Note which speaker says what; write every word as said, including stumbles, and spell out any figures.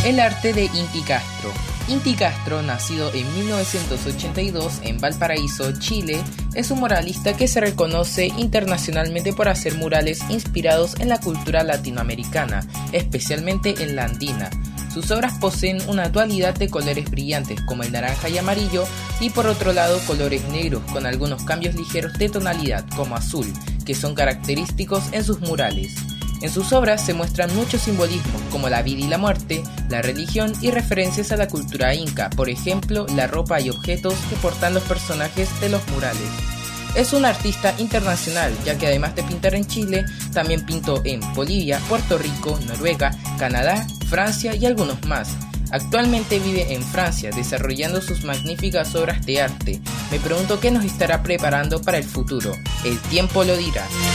Speaker 1: El arte de Inti Castro. Inti Castro, nacido en mil novecientos ochenta y dos en Valparaíso, Chile, es un muralista que se reconoce internacionalmente por hacer murales inspirados en la cultura latinoamericana, especialmente en la andina. Sus obras poseen una dualidad de colores brillantes como el naranja y amarillo, y por otro lado colores negros con algunos cambios ligeros de tonalidad como azul, que son característicos en sus murales. En sus obras se muestran muchos simbolismos como la vida y la muerte, la religión y referencias a la cultura inca, por ejemplo, la ropa y objetos que portan los personajes de los murales. Es un artista internacional, ya que además de pintar en Chile, también pintó en Bolivia, Puerto Rico, Noruega, Canadá, Francia y algunos más. Actualmente vive en Francia, desarrollando sus magníficas obras de arte. Me pregunto qué nos estará preparando para el futuro. El tiempo lo dirá.